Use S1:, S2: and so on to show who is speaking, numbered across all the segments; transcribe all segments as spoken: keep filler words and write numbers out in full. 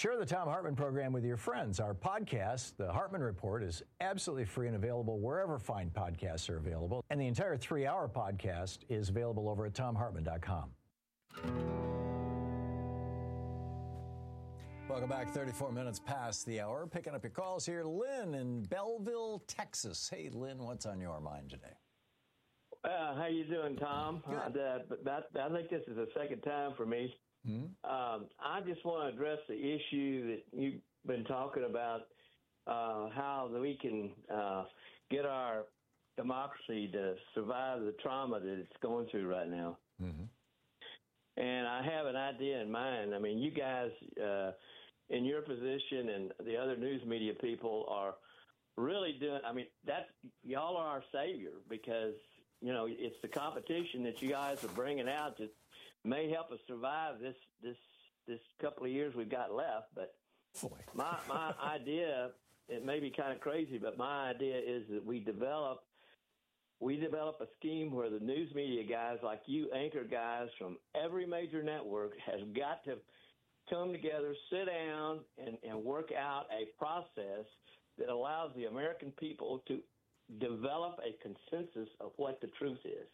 S1: Share the Thom Hartmann program with your friends. Our podcast, The Hartmann Report, is absolutely free and available wherever fine podcasts are available. And the entire three-hour podcast is available over at thom hartmann dot com. Welcome back. thirty-four minutes past the hour. Picking up your calls here. Lynn in Belleville, Texas. Hey, Lynn, what's on your mind today?
S2: Uh, how you doing, Tom?
S1: Good.
S2: Uh, that, I think this is the second time for me.
S1: Mm-hmm.
S2: Um, I just want to address the issue that you've been talking about, uh, how we can uh, get our democracy to survive the trauma that it's going through right now.
S1: Mm-hmm.
S2: And I have an idea in mind. I mean, you guys uh, in your position and the other news media people are really doing, I mean, that's, y'all are our savior because, you know, it's the competition that you guys are bringing out that may help us survive this this this couple of years we've got left. But my my idea, it may be kind of crazy, but my idea is that we develop we develop a scheme where the news media guys like you, anchor guys from every major network, has got to come together, sit down, and, and work out a process that allows the American people to develop a consensus of what the truth is.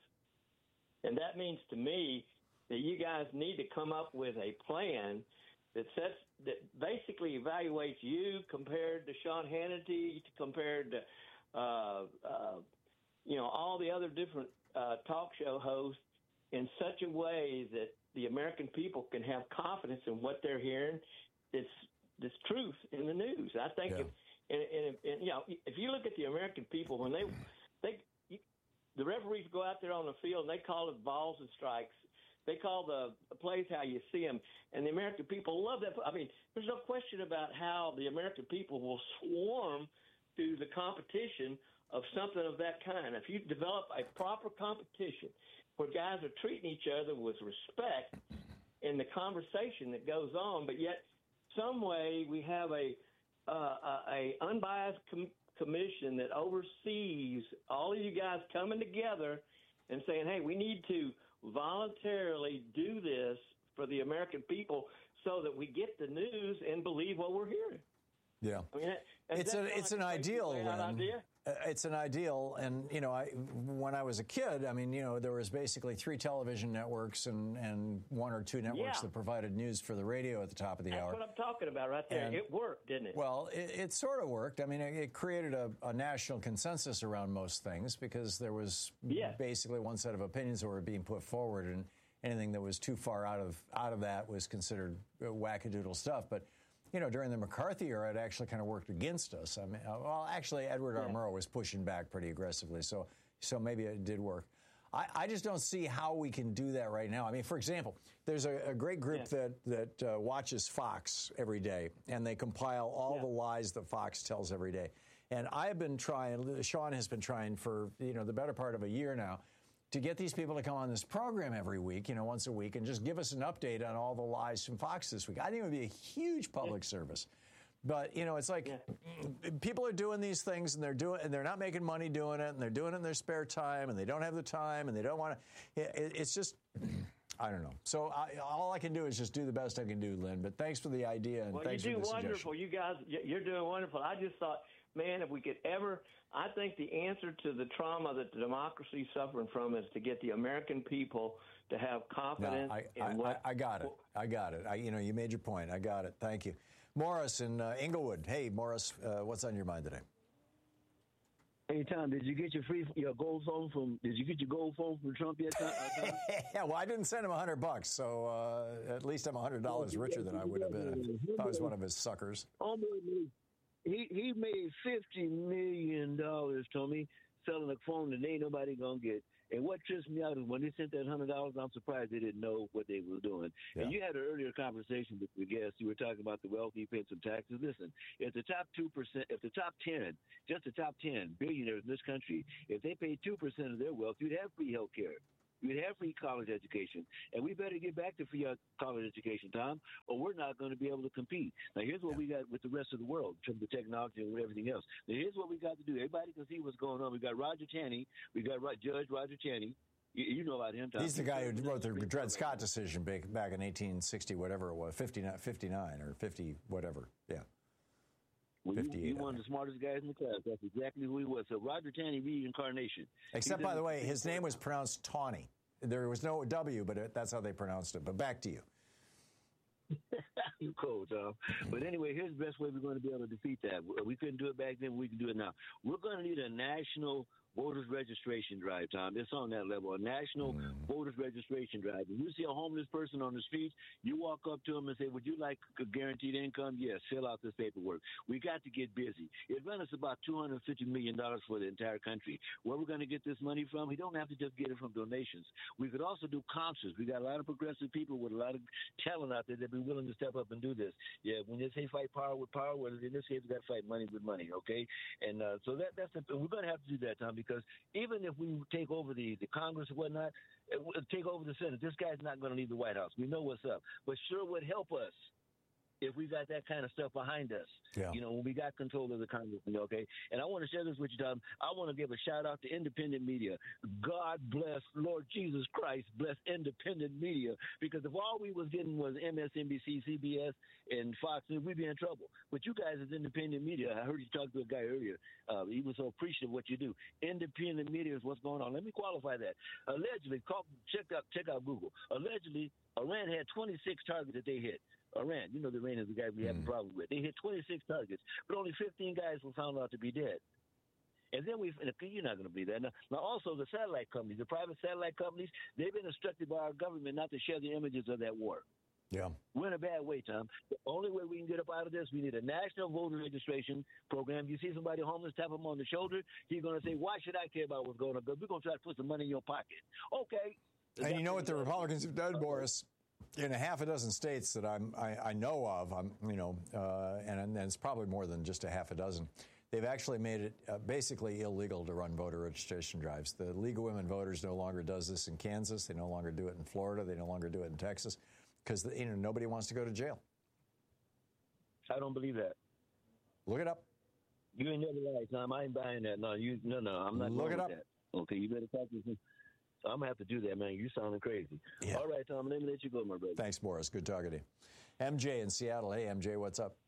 S2: And that means to me that you guys need to come up with a plan that sets that basically evaluates you compared to Sean Hannity, compared to uh, uh, you know all the other different uh, talk show hosts in such a way that the American people can have confidence in what they're hearing. It's this truth in the news. I think,
S1: yeah.
S2: if, and, and, and you know, if you look at the American people when they they you, the referees go out there on the field and they call it balls and strikes. They call the plays how you see them, and the American people love that. I mean, there's no question about how the American people will swarm to the competition of something of that kind. If you develop a proper competition where guys are treating each other with respect in the conversation that goes on, but yet some way we have a uh, a, a unbiased com- commission that oversees all of you guys coming together and saying, hey, we need to voluntarily do this for the American people so that we get the news and believe what we're hearing.
S1: Yeah.
S2: I mean,
S1: it's a, it's an ideal.
S2: Idea?
S1: It's an ideal. And, you know, I, when I was a kid, I mean, you know, there was basically three television networks and, and one or two networks
S2: yeah.
S1: that provided news for the radio at the top of the
S2: That's
S1: hour.
S2: That's what I'm talking about right there. And, it worked, didn't it?
S1: Well, it, it sort of worked. I mean, it, it created a, a national consensus around most things because there was
S2: yeah.
S1: basically one set of opinions that were being put forward, and anything that was too far out of out of that was considered wackadoodle stuff. But you know, during the McCarthy era, it actually kind of worked against us. I mean, well, actually, Edward R. Murrow was pushing back pretty aggressively, so so maybe it did work. I, I just don't see how we can do that right now. I mean, for example, there's a, a great group yeah. that that uh, watches Fox every day, and they compile all yeah. the lies that Fox tells every day. And I've been trying, Sean has been trying for you know the better part of a year now, to get these people to come on this program every week, you know, once a week, and just give us an update on all the lies from Fox this week. I think it would be a huge public yeah. service. But, you know, it's like yeah. people are doing these things and they're doing and they're not making money doing it, and they're doing it in their spare time, and they don't have the time, and they don't want to. It, it's just, I don't know. So I, all I can do is just do the best I can do, Lynn. But thanks for the idea, and
S2: well,
S1: thanks
S2: you
S1: for
S2: do
S1: the
S2: wonderful.
S1: suggestion.
S2: You guys, you're doing wonderful. I just thought, man, if we could ever, I think the answer to the trauma that the democracy is suffering from is to get the American people to have confidence
S1: no, I,
S2: in
S1: I,
S2: what.
S1: I, I got it. I got it. I, you know, you made your point. I got it. Thank you. Morris in uh, Inglewood. Hey, Morris, uh, what's on your mind today?
S3: Hey, Tom, did you get your free your gold phone from? Did you get your gold phone from Trump yet, Tom?
S1: Yeah, well, I didn't send him a hundred bucks, so uh, at least I'm a hundred dollars richer than I would have been if I was one of his suckers.
S3: He he made fifty million dollars, Tommy, selling a phone that ain't nobody gonna get. And what trips me out is when they sent that hundred dollars, I'm surprised they didn't know what they were doing. Yeah. And you had an earlier conversation with the guest. You were talking about the wealthy paying some taxes. Listen, if the top two percent, if the top ten, just the top ten billionaires in this country, if they paid two percent of their wealth, you'd have free health care. You'd have free college education. And we better get back to free college education, Tom, or we're not going to be able to compete. Now, here's what we got with the rest of the world in terms of technology and everything else. Now, here's what we got to do. Everybody can see what's going on. We got Roger Taney. We got Judge Roger Taney. You, you know about him, Tom.
S1: He's the guy who wrote the Dred Scott decision back, back in eighteen sixty, whatever it was, fifty-nine, fifty-nine or fifty, whatever. Yeah.
S3: Well, he, he one of the smartest guys in the class. That's exactly who he was. So Roger Taney reincarnation.
S1: Except, by the way, his name was pronounced Tawney. There was no W, but it, that's how they pronounced it. But back to you.
S3: You cold, Tom. But anyway, here's the best way we're going to be able to defeat that. We couldn't do it back then. We can do it now. We're going to need a national voters registration drive, Tom. It's on that level, a national mm. voters registration drive. If you see a homeless person on the streets, you walk up to them and say, would you like a guaranteed income? Yes, fill out this paperwork. We got to get busy. It runs us about two hundred fifty million dollars for the entire country. Where we're going to get this money from, we don't have to just get it from donations. We could also do concerts. We got a lot of progressive people with a lot of talent out there that be willing to step up and do this. Yeah, when they say fight power with power, well, in this case, we got to fight money with money, okay? And uh, so that that's the, we're going to have to do that, Tom, because even if we take over the, the Congress and whatnot, take over the Senate, this guy's not going to leave the White House. We know what's up. But sure would help us if we got that kind of stuff behind us.
S1: Yeah.
S3: You know, when we got control of the Congress, okay? And I want to share this with you, Tom. I want to give a shout-out to independent media. God bless, Lord Jesus Christ, bless independent media, because if all we was getting was M S N B C, C B S, and Fox News, we'd be in trouble. But you guys as independent media, I heard you talk to a guy earlier. Uh, he was so appreciative of what you do. Independent media is what's going on. Let me qualify that. Allegedly, call, check out check out Google. Allegedly, Iran had twenty-six targets that they hit. Iran, you know, the Iran is the guy we have mm. a problem with. They hit twenty-six targets, but only fifteen guys were found out to be dead. And then we, you're not going to believe that. Now, now, also the satellite companies, the private satellite companies, they've been instructed by our government not to share the images of that war.
S1: Yeah.
S3: We're in a bad way, Tom. The only way we can get up out of this, we need a national voter registration program. You see somebody homeless, tap them on the shoulder, he's going to say, why should I care about what's going on? We're going to try to put some money in your pocket. Okay.
S1: And you know what the Republicans have done, Boris? In a half a dozen states that I'm, I, I know of, I'm, you know, uh, and, and it's probably more than just a half a dozen, they've actually made it uh, basically illegal to run voter registration drives. The League of Women Voters no longer does this in Kansas. They no longer do it in Florida. They no longer do it in Texas because, you know, nobody wants to go to jail.
S3: I don't believe that.
S1: Look it up.
S3: You ain't never lied, Tom. I ain't buying that. No, you, no, no, I'm not
S1: Look
S3: going
S1: it up.
S3: with that. Okay, you better talk to me. I'm going to have to do that, man. You sounding crazy.
S1: Yeah.
S3: All right, Tom, let me let you go, my brother.
S1: Thanks, Boris. Good talking to you. M J in Seattle. Hey, M J, what's up?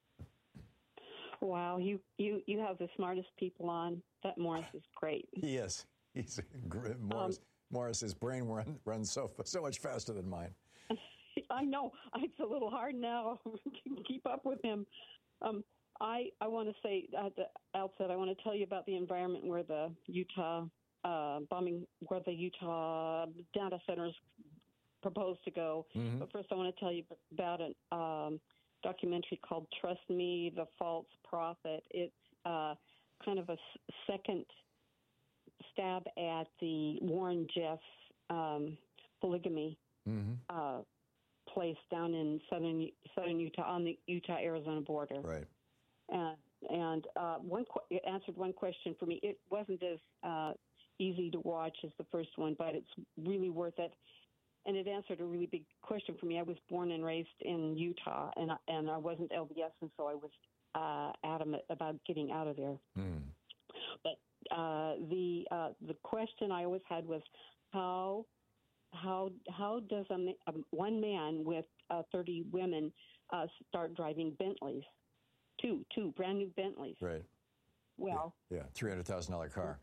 S4: Wow, you, you, you have the smartest people on. That Morris is great.
S1: He is. He's great. Morris. Um, Morris's brain run, runs so so much faster than mine.
S4: I know. It's a little hard now to keep up with him. Um, I, I want to say at the outset, I want to tell you about the environment where the Utah uh, bombing, where the Utah data centers proposed to go. Mm-hmm. But first, I want to tell you about a um, documentary called "Trust Me, the False Prophet." It's uh, kind of a s- second stab at the Warren Jeff um, polygamy mm-hmm. uh, place down in southern southern Utah on the Utah-Arizona border.
S1: Right.
S4: And and uh, one qu- it answered one question for me. It wasn't as uh, easy to watch as the first one, but it's really worth it. And it answered a really big question for me. I was born and raised in Utah, and I, and I wasn't L D S, and so I was uh, adamant about getting out of there. Mm. But uh, the uh, the question I always had was how how how does a, a one man with uh, thirty women uh, start driving Bentleys, two two brand new Bentleys?
S1: Right.
S4: Well,
S1: yeah, yeah. three hundred thousand dollar car.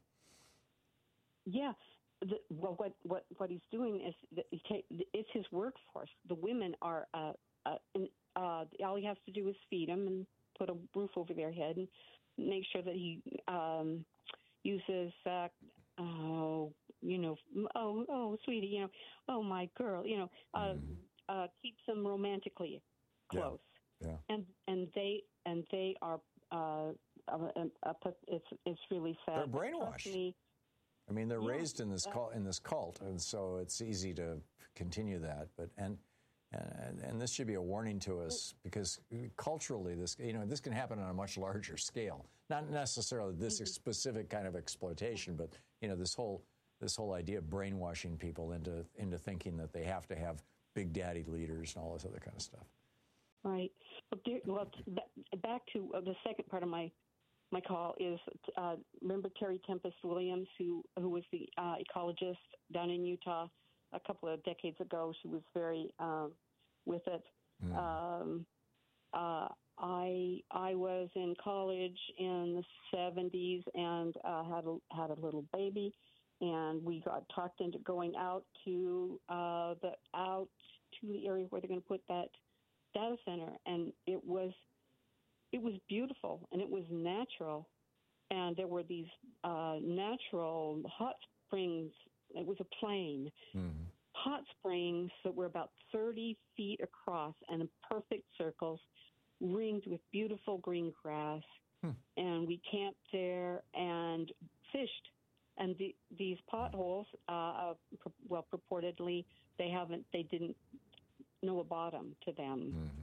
S4: Yeah. The, well, what, what, what he's doing is that he take, it's his workforce. The women are, uh, uh, and, uh, all he has to do is feed them and put a roof over their head and make sure that he um, uses, uh, oh, you know, oh, oh, sweetie, you know, oh, my girl, you know, uh, mm. uh, keeps them romantically close.
S1: Yeah. Yeah.
S4: And and they and they are, uh, uh, uh, it's it's really sad.
S1: They're brainwashed. I mean, they're yeah, raised in this cult, in this cult, and so it's easy to continue that. But and, and and this should be a warning to us because culturally, this you know this can happen on a much larger scale. Not necessarily this mm-hmm. specific kind of exploitation, but you know this whole this whole idea of brainwashing people into into thinking that they have to have big daddy leaders and all this other kind of stuff.
S4: Right. Well, dear, well back to uh, the second part of my my call is uh, remember Terry Tempest Williams, who who was the uh, ecologist down in Utah a couple of decades ago. She was very um, with it. Mm. Um, uh, I I was in college in the seventies and uh, had a, had a little baby, and we got talked into going out to uh, the out to the area where they're going to put that data center, and it was. It was beautiful, and it was natural, and there were these uh, natural hot springs. It was a plain, mm-hmm. hot springs that were about thirty feet across and in perfect circles, ringed with beautiful green grass. Hmm. And we camped there and fished. And the, these potholes, uh, well, purportedly, they haven't, they didn't know a bottom to them. Mm-hmm.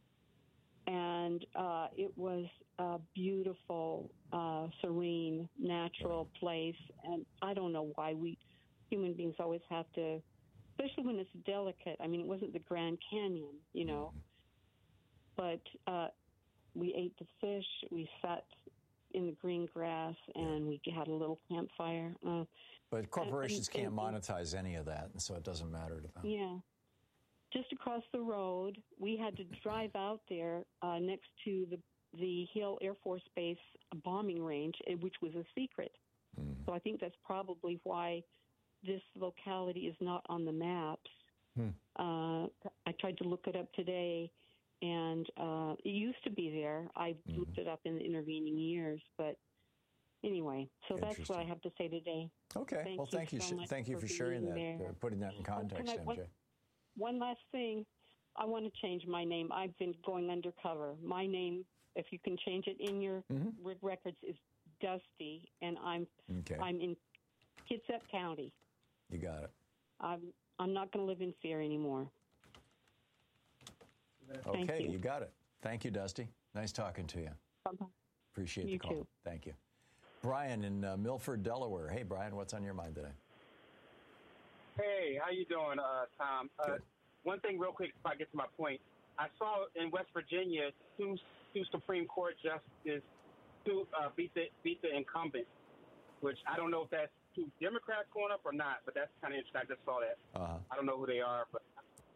S4: And uh, it was a beautiful, uh, serene, natural place. And I don't know why we human beings always have to, especially when it's delicate. I mean, it wasn't the Grand Canyon, you know. But uh, we ate the fish. We sat in the green grass, and we had a little campfire. Uh,
S1: but corporations and, and, can't monetize any of that, and so it doesn't matter to them.
S4: Yeah. Just across the road, we had to drive out there uh, next to the the Hill Air Force Base bombing range, which was a secret. Mm. So I think that's probably why this locality is not on the maps. Mm. Uh, I tried to look it up today, and uh, it used to be there. I mm. looked it up in the intervening years, but anyway, so that's what I have to say today.
S1: Okay.
S4: Thank
S1: well, thank you.
S4: So
S1: you thank you for sharing that, uh, putting that in context,
S4: I,
S1: M J.
S4: One, one last thing. I want to change my name. I've been going undercover. My name, if you can change it in your mm-hmm. records, is Dusty, and I'm okay. I'm in Kitsap County.
S1: You got it.
S4: I'm I'm not going to live in fear anymore.
S1: Okay,
S4: Thank you.
S1: you got it. Thank you, Dusty. Nice talking to you.
S4: Bye-bye.
S1: Appreciate
S4: you
S1: the call.
S4: Too.
S1: Thank you. Brian in uh, Milford, Delaware. Hey, Brian, what's on your mind today?
S5: Hey, how you doing, uh, Tom? Uh, one thing real quick before I get to my point. I saw in West Virginia two, two Supreme Court justices two, uh, beat, the, beat the incumbent, which I don't know if that's two Democrats going up or not, but that's kind of interesting. I just saw that. Uh-huh. I don't know who they are, but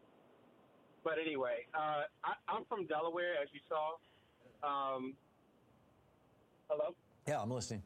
S5: but anyway, uh, I, I'm from Delaware, as you saw. Um, hello?
S1: Yeah, I'm listening.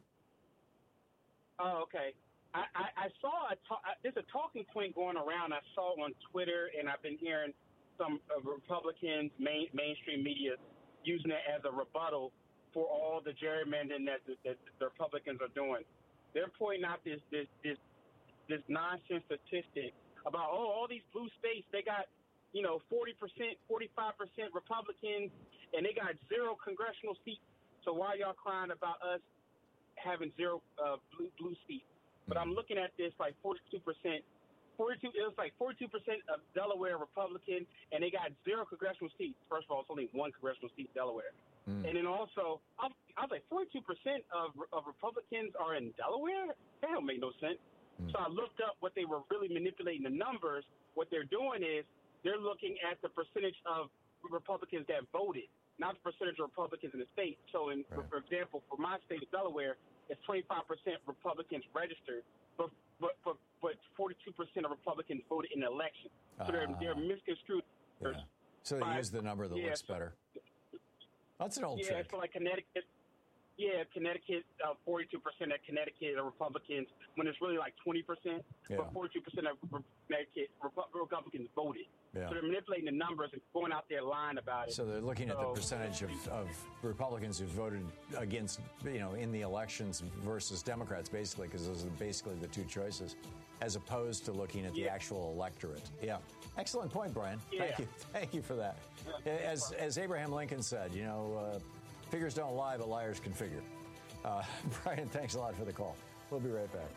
S5: Oh, okay. I, I, I saw a ta- there's a talking point going around. I saw on Twitter, and I've been hearing some uh, Republicans, main, mainstream media, using it as a rebuttal for all the gerrymandering that the, that the Republicans are doing. They're pointing out this this this this nonsense statistic about oh all these blue states, they got you know forty percent, forty-five percent Republicans, and they got zero congressional seats. So why are y'all crying about us having zero uh, blue blue seats? But I'm looking at this like forty-two percent. forty-two, it was like forty-two percent of Delaware Republican, and they got zero congressional seats. First of all, it's only one congressional seat in Delaware. Mm. And then also, I was, I was like, forty-two percent of, of Republicans are in Delaware? That don't make no sense. Mm. So I looked up what they were really manipulating the numbers. What they're doing is they're looking at the percentage of Republicans that voted, not the percentage of Republicans in the state. So, in, right. for, for example, for my state of Delaware, it's twenty-five percent Republicans registered, but but but, but forty-two percent of Republicans voted in the election. So uh, they're they're misconstrued.
S1: Yeah. So they use the number that yeah, looks better. That's an old
S5: yeah,
S1: trick.
S5: Yeah, so like Connecticut, yeah, Connecticut, uh, forty-two percent of Connecticut are Republicans, when it's really like twenty percent. Yeah. But forty-two percent of Connecticut Republicans voted. Yeah. So they're manipulating the numbers and going out there lying about it.
S1: So they're looking so, at the percentage of, of Republicans who voted against, you know, in the elections versus Democrats, basically, because those are basically the two choices, as opposed to looking at the yeah. actual electorate. Yeah. Excellent point, Brian.
S5: Yeah.
S1: Thank you. Thank you for that. Yeah. As as Abraham Lincoln said, you know, uh, figures don't lie, but liars can figure. Uh, Brian, thanks a lot for the call. We'll be right back.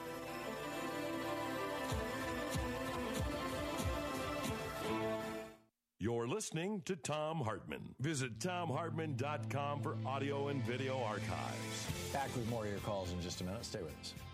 S6: You're listening to Thom Hartmann. Visit Thom Hartmann dot com for audio and video archives.
S1: Back with more of your calls in just a minute. Stay with us.